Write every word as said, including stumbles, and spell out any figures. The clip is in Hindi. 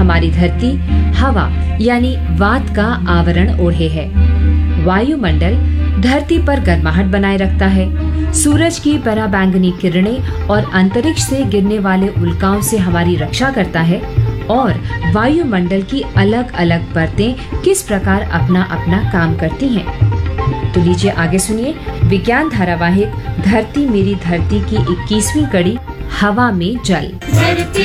हमारी धरती हवा यानी वात का आवरण ओढ़े है। वायुमंडल धरती पर गर्माहट बनाए रखता है। सूरज की पराबैंगनी किरणें और अंतरिक्ष से गिरने वाले उल्काओं से हमारी रक्षा करता है। और वायुमंडल की अलग अलग परतें किस प्रकार अपना अपना काम करती हैं। तो लीजिए आगे सुनिए विज्ञान धारावाहिक धरती मेरी धरती की इक्कीसवीं कड़ी हवा में जल। धरती